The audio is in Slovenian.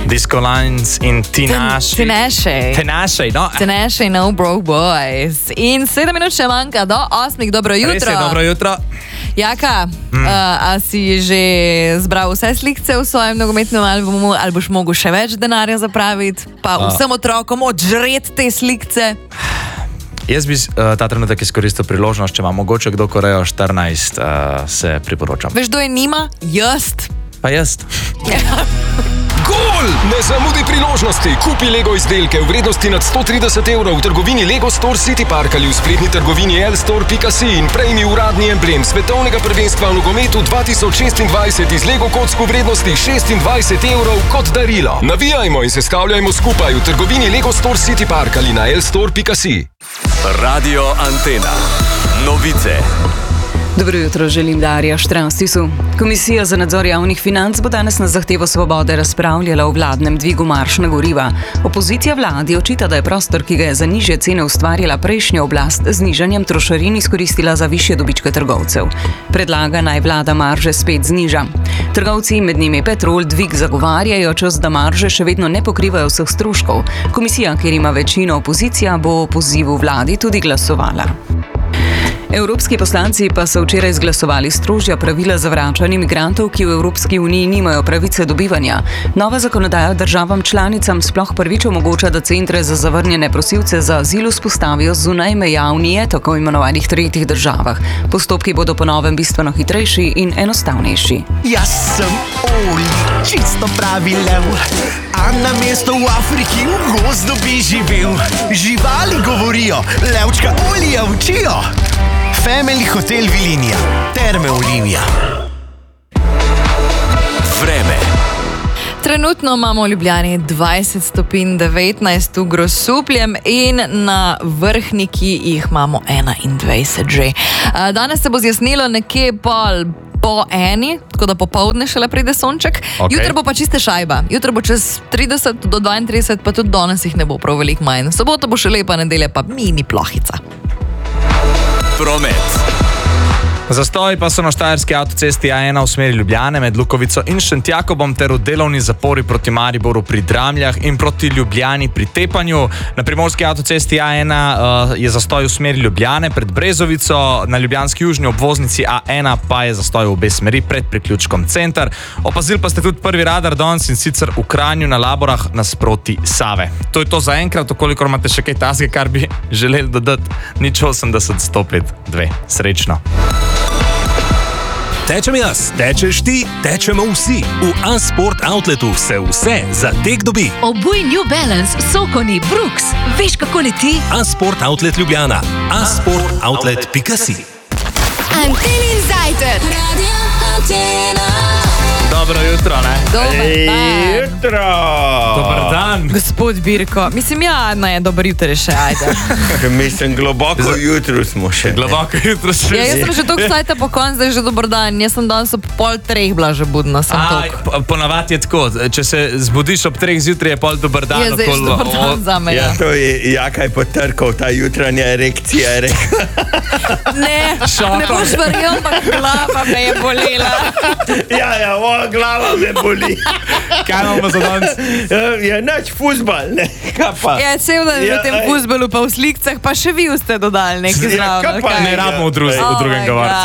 Disco Lines in Tinashe. Tinashe, no broke boys. In 7 minut še manjka do 8. Dobro jutro. Res je, dobro jutro. Jaka, a si že zbral vse slikce v svojem nogometnem albumu, ali boš mogel še več denarja zapraviti, pa vsem otrokom odžret te slikce? Jaz bi ta trenutek izkoristil priložnost, če ima mogoče kdo Korejo 14, se priporočam. Veš, kdo je nima? Jaz. Pa jaz. Gol! Ne zamudi priložnosti. Kupi Lego izdelke v vrednosti nad 130 evrov v trgovini Lego Store City Park ali v spletni trgovini lstore.si in prejmi uradni emblem svetovnega prvenstva v nogometu 2026 iz Lego kock v vrednosti 26 evrov kot darilo. Navijajmo in se stavljajmo skupaj v trgovini Lego Store City Park ali na lstore.si. Radio Antena. Novice. Dobro jutro, želim Darja Štranstisu. Komisija za nadzor javnih financ bo danes na zahtevo Svobode razpravljala o vladnem dvigu marž na goriva. Opozicija vladi očita, da je prostor, ki ga je za nižje cene ustvarila prejšnja oblast, z nižanjem trošarin izkoristila za višje dobičke trgovcev. Predlaga naj vlada marže spet zniža. Trgovci, med njimi Petrol, dvig zagovarjajo, čas da marže še vedno ne pokrivajo vseh stroškov. Komisija, kjer ima večino opozicija, bo o pozivu vladi tudi glasovala. Evropski poslanci pa so včeraj izglasovali strožja pravila za vračanje migrantov, ki v Evropski uniji nimajo pravice do bivanja. Nova zakonodaja državam članicam sploh prvič omogoča, da centre za zavrnjene prosilce za azil vzpostavijo zunaj meja Unije, tako imenovanih tretjih državah. Postopki bodo po novem bistveno hitrejši in enostavnejši. Jaz sem Oli, čisto pravi lev, a na mesto v Afriki v gozdu bi živel. Živali govorijo, levčka Olija učijo. Family Hotel Vilinija, Terme Olimija. Vreme. Trenutno imamo v Ljubljani 20 stopinj, 19 v Grosupljem in na Vrhniki jih imamo 21 že. Danes se bo zjasnilo nekje po eni, tako da popoldne šele pride sonček. Okay. Jutro bo pa čiste šajba. Jutro bo čez 30 do 32, pa tudi danes jih ne bo prav veliko manj. Sobota bo še lepa, nedelja pa mini plohica. Promet. Zastoji pa so na štajerski avtocesti A1 v smeri Ljubljane med Lukovico in Šentjakobom ter v delovni zapori proti Mariboru pri Dramljah in proti Ljubljani pri Tepanju. Na primorski avtocesti A1 je zastoj v smeri Ljubljane pred Brezovico, na ljubljanski južni obvoznici A1 pa je zastoj v obe smeri pred priključkom Center. Opazili pa ste tudi prvi radar danes in sicer v Kranju na Laborah nasproti Save. To je to za enkrat, kolikor imate še kaj tasga, kar bi želeli dodati. 080 105 2. Srečno. Tečem jaz, tečeš ti, tečemo vsi. V A-Sport Outletu se vse za tek dobi. Obuj New Balance, Sokoni, Brooks. Veš, kako leti? A-Sport Outlet Ljubljana. asportoutlet.si. Antenin zajtrk. Radio Antena. Dobro jutro, ne? Jutro! Dobar dan! Gospod Birko, mislim, ne, dober jutro še, ajde. Mislim, globoko jutro smo še. Globoko jutro še. Ja, jaz sem že toliko sajta po koncu, zdaj že dober dan. Jaz sem danes ob 2:30 bila že budna, sem toliko. Ponavadi je tako, če se zbudiš ob 3 zjutraj, je pol dober dan. Je zdaj že dober dan za me, ja. To je Jaka je potrkal, ta jutranja erekcija. Ne boš verjel, ampak glava me je bolela. Ja, glava me boli. Kaj imamo za danes? Ja, nač fuzbal, ne? Kaj pa? Ja, cel dan v tem fuzbalu, pa v slikcah, pa še vi ste dodali nekaj zraven. Ne rabimo v drugem govorcu.